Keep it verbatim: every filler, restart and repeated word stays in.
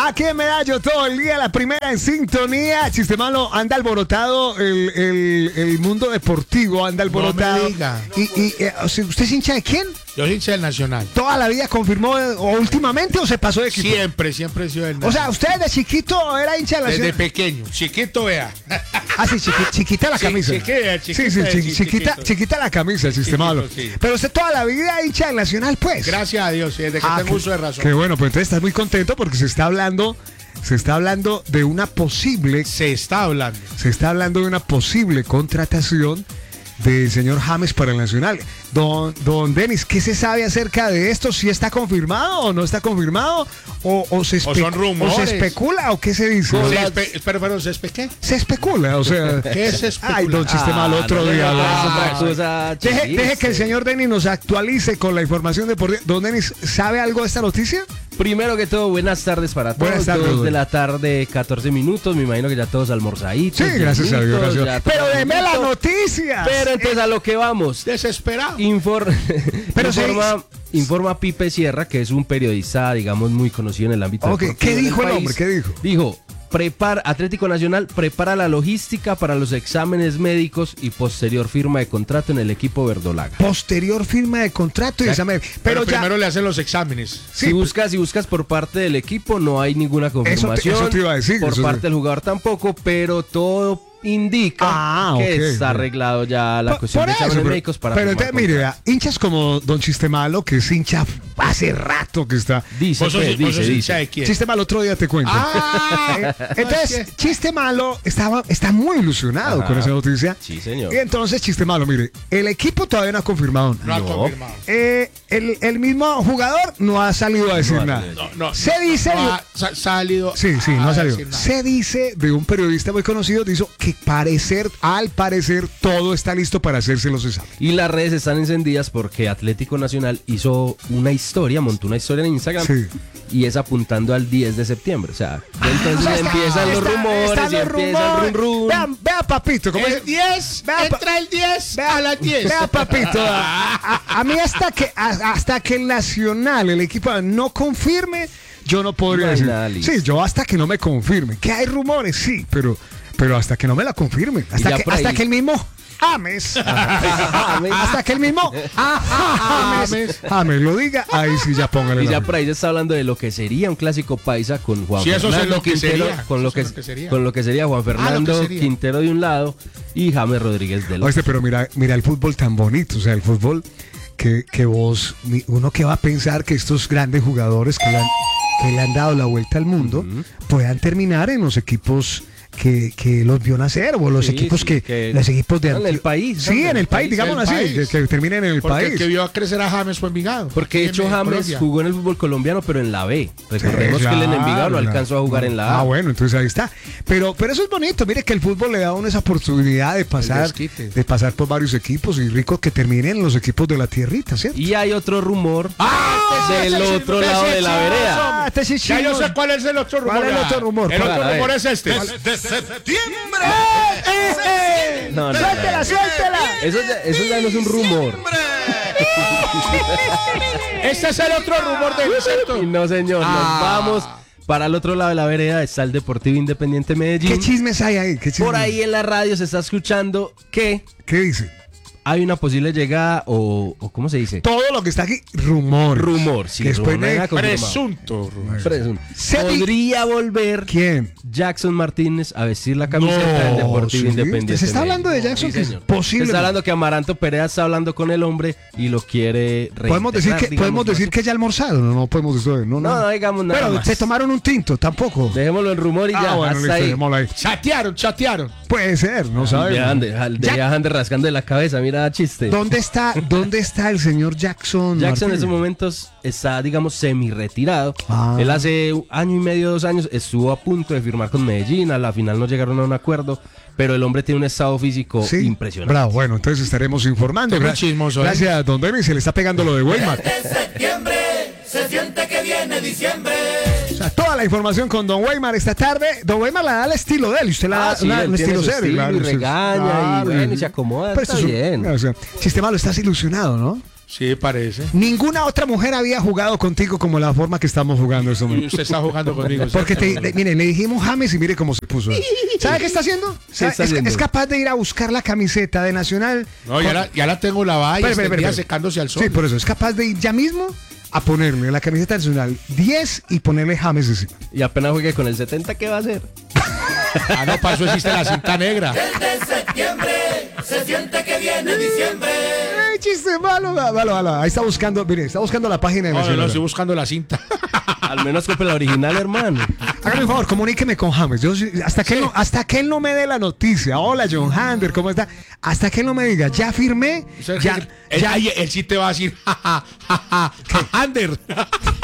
Aquí en Medallo todo el día, la primera en sintonía. Chiste malo, anda alborotado el, el, el mundo deportivo, anda alborotado. No me diga. Y, y eh, ¿usted es hincha de quién? Yo soy hincha del Nacional. ¿Toda la vida confirmó o últimamente o se pasó de equipo? Siempre, siempre he sido del O Nacional. sea, usted de chiquito era hincha de la Desde Nacional. pequeño, chiquito, vea. Ah, sí, chiqui- chiquita la Sí, camisa. chiquita, chiquita, sí, sí, chi- sí, chiquita, chiquito. chiquita la camisa, el sistema malo. Chiquito, sí. Pero usted toda la vida hincha del Nacional, pues. Gracias a Dios, desde que Ah, tengo qué- uso de razón. Qué bueno, pues entonces estás muy contento porque se está hablando, se está hablando de una posible, Se está hablando. se está hablando de una posible contratación del señor James para el Nacional. Don, don Denis, ¿qué se sabe acerca de esto? ¿Si está confirmado o no está confirmado? ¿O, o, se, espe- son rumores. o se especula o qué se dice? Se Se, espe- Espera, pero ¿se espe qué? especula, o sea. ¿Qué se especula? Ay, don chiste Ah, malo otro no le día. hagas ¿no? otra cosa, Deje, chiste. deje que el señor Denis nos actualice con la información deportiva. Don Denis, ¿sabe algo de esta noticia? Primero que todo, buenas tardes para todos. Buenas tardes, dos güey. de la tarde, catorce minutos. Me imagino que ya todos almorzaditos. Sí, gracias a Dios. llenitos, Gracias. ya todos Pero deme la listos. noticia. Pero entonces a lo que vamos. Desesperado. Infor- Pero se informa, informa Pipe Sierra, que es un periodista, digamos, muy conocido en el ámbito Ok, deportivo ¿qué del dijo el país. hombre? ¿Qué dijo? Dijo, prepara, Atlético Nacional prepara la logística para los exámenes médicos y posterior firma de contrato en el equipo verdolaga. Posterior firma de contrato y examen. Pero, Pero, ya. primero le hacen los exámenes. Sí, si buscas, si buscas por parte del equipo, no hay ninguna confirmación. eso te iba a decir, Por eso parte sí. del jugador tampoco, pero todo indica Ah, que ok, está ok. arreglado ya la Por- cuestión por de eso, exámenes pero, médicos para pero firmar entonces, mire, contrato. vea, hinchas como Don Chistemalo, que es hincha hace rato que está. Dice, ¿Vos sos, pues, vos dice, sos dice. hincha de quién? Chiste malo, otro día te cuento. Ah, Eh, entonces, Chiste Malo estaba, está muy ilusionado Ajá. con esa noticia. Sí, señor. Y entonces, Chiste Malo, mire, el equipo todavía no ha confirmado no ha nada. No. confirmado. Eh, el, el mismo jugador no ha salido a decir No ha nada. salido. No, no, Se dice. no ha sa- salido. Sí, sí, no a ha salido. decir nada. Se dice de un periodista muy conocido, dijo que parecer, al parecer, todo está listo para hacerse los exámenes. Y las redes están encendidas porque Atlético Nacional hizo una historia, montó una historia en Instagram Sí. y es apuntando al diez de septiembre. O sea, entonces O sea, está- empiezan los está- rumores están y los empieza el rumores. rum rum. Vea, vea, papito, como El diez, Vea, pa- entra el diez Vea, a las diez. Vea, papito, a, a- a mí hasta que a- hasta que el Nacional, el equipo no confirme, yo no podría No hay decir. nada listo. Sí, yo hasta que no me confirme. Que hay rumores, sí, pero, pero hasta que no me la confirmen. Hasta, ya que, por ahí- hasta que el mismo James, hasta que el mismo James, James lo diga, ahí sí ya póngale Y la ya mano. por ahí se está hablando de lo que sería un clásico paisa con Juan Sí, eso es Fernando lo que Quintero, sería, con lo eso que, es lo que sería. con lo que sería Juan Fernando sería. Quintero de un lado y James Rodríguez del otro. Oíste, pero mira, mira el fútbol tan bonito, o sea, el fútbol que, que vos, mi- uno que va a pensar que estos grandes jugadores que le han, que le han dado la vuelta al mundo puedan terminar en los equipos que, que los vio nacer o los Sí, equipos sí, que, que- los equipos de en el Antio- país, sí, ¿no? en el país, en digámoslo el así, país. que, que terminen en el Porque país. el que vio a crecer a James fue Envigado. Porque de Aquí hecho en James Colombia. jugó en el fútbol colombiano, pero en la B. Recordemos Sí, que él en claro, Envigado no claro. alcanzó a jugar en la A. Ah, bueno, entonces ahí está. Pero, pero eso es bonito. Mire que el fútbol le da a uno esa oportunidad de pasar, desquite. de pasar por varios equipos y rico que terminen en los equipos de la tierrita, ¿cierto? Y hay otro rumor ¡Ah! del ese- otro ese lado de la chismoso. vereda. Ah, este sí, Ya yo chingón. sé cuál es el otro rumor. ¿Cuál es el ya. otro rumor? El ¿Cuál? otro A ver. rumor es este. De septiembre. ¡Eh, eh! No, no, no, ¡Suéltela, no. suéltela! Eso ya, eso ya no es un rumor. Este es el otro rumor de Vicente. Y no, señor, Ah. nos vamos para el otro lado de la vereda. Está el Deportivo Independiente Medellín. ¿Qué chismes hay ahí? ¿Qué chismes? Por ahí en la radio se está escuchando que ¿Qué dice? hay una posible llegada o, o ¿cómo se dice? Todo lo que está aquí, rumor. Rumor, sí, Que después rumor, no hay de- nada confirmado. Presunto rumor. Presunto. Se di- Podría volver ¿Quién? Jackson Martínez a vestir la camiseta No, del Deportivo sí, Independiente. se está Medellín. hablando de Jackson, Sí, que es señor. posible. Se está hablando que Amaranto Perea está hablando con el hombre y lo quiere Podemos decir reintegrar, que digamos, podemos decir ¿no? que ya almorzaron, no, no podemos decir, no, no. No, no digamos nada Pero más. se tomaron un tinto, tampoco. Dejémoslo en rumor y ya, Ah, bueno, hasta listo, ahí. dejémoslo ahí. Chatearon, chatearon. Puede ser, no De sabemos. Ander, de Jack- Ander rascando de la cabeza, mira chiste. ¿Dónde está, dónde está el señor Jackson? Jackson en Martínez? esos momentos está, digamos, semi-retirado. Ah. Él hace un año y medio, dos años, estuvo a punto de firmar con Medellín. A la final no llegaron a un acuerdo, pero el hombre tiene un estado físico Sí, impresionante. bravo, bueno, entonces estaremos informando. Está muy Gra- chismoso, ¿eh? Gracias, don Denis, se le está pegando lo de Weimar. Septiembre. Se siente que viene diciembre. O sea, toda la información con don Weimar esta tarde. Don Weimar la da al estilo de él, y usted la da Ah, sí, una- él un tiene estilo su serio. estilo y sí, regaña y bueno, y se acomoda, Pero está esto es un- bien. o sea, Chiste Malo, estás ilusionado, ¿no? Sí, parece. Ninguna otra mujer había jugado contigo como la forma que estamos jugando en este Y momento. usted está jugando conmigo. Porque te, ¿cierto? le- mire, le dijimos James y mire cómo se puso. ¿Sabe qué está haciendo? ¿Sabe? está es, haciendo? es capaz de ir a buscar la camiseta de Nacional. No, ya la, ya la tengo lavada y Espere, espere, extendida espere. secándose al sol. Sí, por eso. Es capaz de ir ya mismo a ponerle la camiseta nacional diez y ponerle James encima. Y apenas juegue con el setenta, ¿qué va a hacer? Ah, no, para eso existe la cinta negra. Desde septiembre se siente que viene diciembre. Ay, chiste malo, malo, malo. Ahí está buscando, mire, está buscando la página de No, no, Nacional. no, estoy buscando la cinta. Al menos compre la original, hermano. Hágame un favor, comuníqueme con James. Yo, sí- hasta, que él no, hasta que él no me dé la noticia. Hola, John Hander, ¿cómo está? Hasta que él no me diga, ya firmé, O sea, ya, él, ya, él- él sí te va a decir, ja, ja, ja, ja, ja, Ander.